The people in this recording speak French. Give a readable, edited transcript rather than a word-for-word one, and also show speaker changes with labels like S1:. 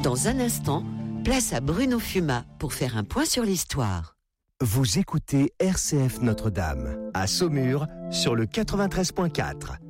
S1: Dans un instant, place à Bruno Fuma pour faire un point sur l'histoire.
S2: Vous écoutez RCF Notre-Dame, à Saumur, sur le 93.4.